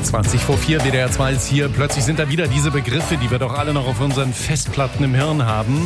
20 vor 4, WDR 2 ist hier. Plötzlich sind da wieder diese Begriffe, die wir doch alle noch auf unseren Festplatten im Hirn haben.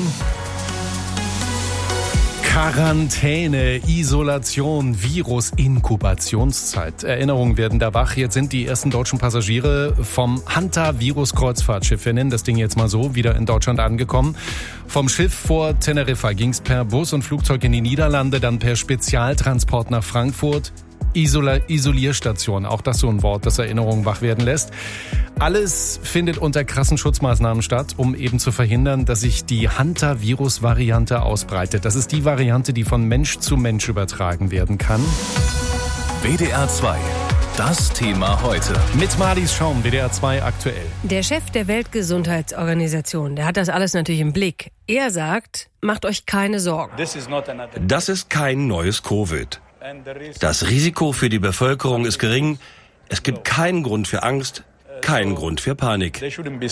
Quarantäne, Isolation, Virus, Inkubationszeit. Erinnerungen werden da wach. Jetzt sind die ersten deutschen Passagiere vom Hantavirus-Kreuzfahrtschiff, wir nennen das Ding jetzt mal so, wieder in Deutschland angekommen. Vom Schiff vor Teneriffa ging es per Bus und Flugzeug in die Niederlande, dann per Spezialtransport nach Frankfurt. Isolierstation, auch das so ein Wort, das Erinnerungen wach werden lässt. Alles findet unter krassen Schutzmaßnahmen statt, um eben zu verhindern, dass sich die Hantavirus-Variante ausbreitet. Das ist die Variante, die von Mensch zu Mensch übertragen werden kann. WDR 2. Das Thema heute. Mit Marlies Schaum, WDR 2 aktuell. Der Chef der Weltgesundheitsorganisation, der hat das alles natürlich im Blick. Er sagt, macht euch keine Sorgen. Das ist kein neues Covid. Das Risiko für die Bevölkerung ist gering. Es gibt keinen Grund für Angst, keinen Grund für Panik.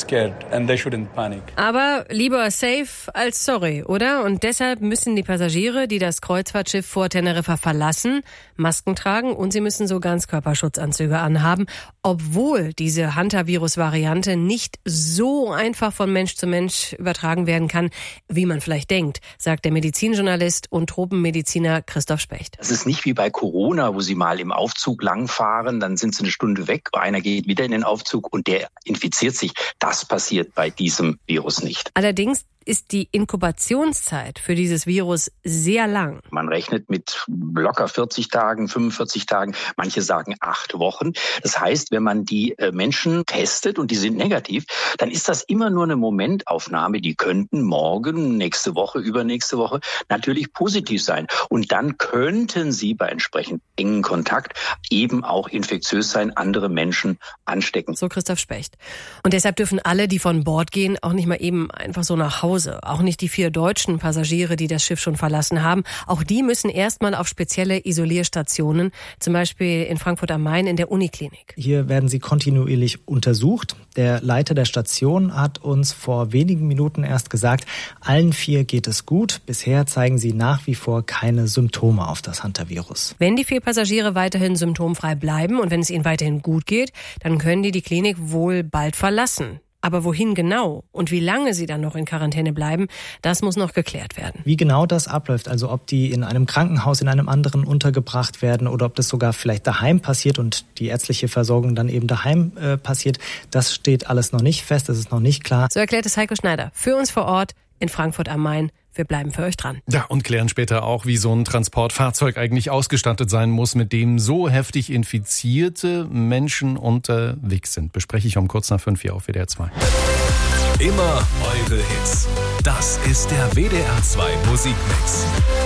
Aber lieber safe als sorry, oder? Und deshalb müssen die Passagiere, die das Kreuzfahrtschiff vor Teneriffa verlassen, Masken tragen und sie müssen so Ganzkörperschutzanzüge anhaben, obwohl diese Hantavirus-Variante nicht so einfach von Mensch zu Mensch übertragen werden kann, wie man vielleicht denkt, sagt der Medizinjournalist und Tropenmediziner Christoph Specht. Das ist nicht wie bei Corona, wo Sie mal im Aufzug langfahren, dann sind Sie eine Stunde weg, einer geht wieder in den Aufzug und der infiziert sich. Das passiert bei diesem Virus nicht. Allerdings ist die Inkubationszeit für dieses Virus sehr lang. Man rechnet mit locker 40 Tagen, 45 Tagen, manche sagen 8 Wochen. Das heißt, wenn man die Menschen testet und die sind negativ, dann ist das immer nur eine Momentaufnahme. Die könnten morgen, nächste Woche, übernächste Woche natürlich positiv sein. Und dann könnten sie bei entsprechend engen Kontakt eben auch infektiös sein, andere Menschen anstecken. So Christoph Specht. Und deshalb dürfen alle, die von Bord gehen, auch nicht mal eben einfach so nach Hause. Auch nicht die 4 deutschen Passagiere, die das Schiff schon verlassen haben. Auch die müssen erstmal auf spezielle Isolierstationen, zum Beispiel in Frankfurt am Main in der Uniklinik. Hier werden sie kontinuierlich untersucht. Der Leiter der Station hat uns vor wenigen Minuten erst gesagt, allen 4 geht es gut. Bisher zeigen sie nach wie vor keine Symptome auf das Hantavirus. Wenn die 4 Passagiere weiterhin symptomfrei bleiben und wenn es ihnen weiterhin gut geht, dann können die Klinik wohl bald verlassen. Aber wohin genau und wie lange sie dann noch in Quarantäne bleiben, das muss noch geklärt werden. Wie genau das abläuft, also ob die in einem Krankenhaus in einem anderen untergebracht werden oder ob das sogar vielleicht daheim passiert und die ärztliche Versorgung dann eben daheim passiert, das steht alles noch nicht fest, das ist noch nicht klar. So erklärt es Heiko Schneider für uns vor Ort in Frankfurt am Main. Wir bleiben für euch dran. Ja, und klären später auch, wie so ein Transportfahrzeug eigentlich ausgestattet sein muss, mit dem so heftig infizierte Menschen unterwegs sind. Bespreche ich um kurz nach 5 hier auf WDR 2. Immer eure Hits. Das ist der WDR 2 Musikmix.